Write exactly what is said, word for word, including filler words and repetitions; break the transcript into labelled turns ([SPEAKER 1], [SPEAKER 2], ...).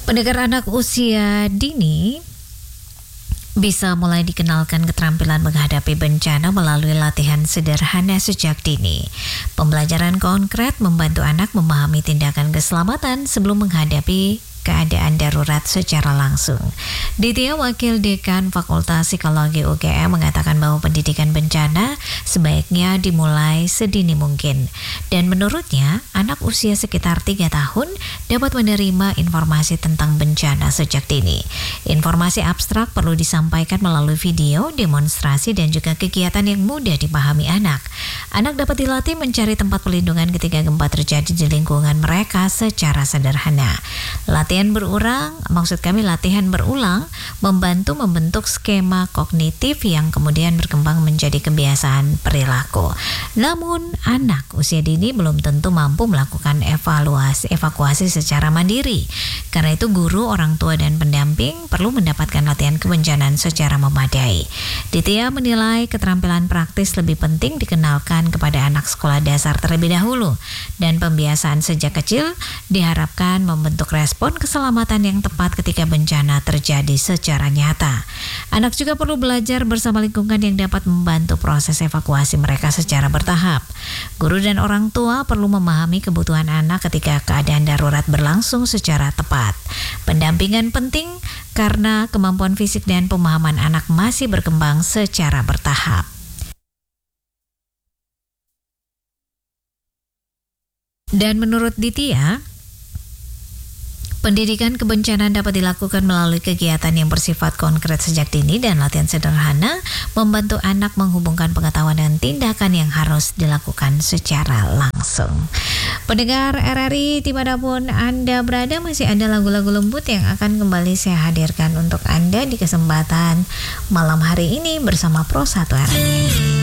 [SPEAKER 1] Pendengar, anak usia dini bisa mulai dikenalkan keterampilan menghadapi bencana melalui latihan sederhana sejak dini. Pembelajaran konkret membantu anak memahami tindakan keselamatan sebelum menghadapi keadaan darurat secara langsung. Ditya, Wakil Dekan Fakultas Psikologi U G M, mengatakan bahwa pendidikan bencana sebaiknya dimulai sedini mungkin. Dan menurutnya, anak usia sekitar tiga tahun dapat menerima informasi tentang bencana sejak dini. Informasi abstrak perlu disampaikan melalui video, demonstrasi, dan juga kegiatan yang mudah dipahami anak. Anak dapat dilatih mencari tempat pelindungan ketika gempa terjadi di lingkungan mereka secara sederhana. Latihan berulang, maksud kami latihan berulang, membantu membentuk skema kognitif yang kemudian berkembang menjadi kebiasaan perilaku. Namun, anak usia dini belum tentu mampu melakukan evaluasi evakuasi secara mandiri. Karena itu, guru, orang tua, dan pendamping perlu mendapatkan latihan kebencanaan secara memadai. Ditya menilai keterampilan praktis lebih penting dikenalkan kepada anak sekolah dasar terlebih dahulu, dan pembiasaan sejak kecil diharapkan membentuk respon keselamatan yang tepat ketika bencana terjadi secara nyata. Anak juga perlu belajar bersama lingkungan yang dapat membantu proses evakuasi mereka secara bertahap. Guru dan orang tua perlu memahami kebutuhan anak ketika keadaan darurat berlangsung secara tepat. Pendampingan penting karena kemampuan fisik dan pemahaman anak masih berkembang secara bertahap. Dan menurut Ditya, pendidikan kebencanaan dapat dilakukan melalui kegiatan yang bersifat konkret sejak dini, dan latihan sederhana membantu anak menghubungkan pengetahuan dan tindakan yang harus dilakukan secara langsung. Pendengar R R I, dimanapun Anda berada, masih ada lagu-lagu lembut yang akan kembali saya hadirkan untuk Anda di kesempatan malam hari ini bersama Pro satu R R I.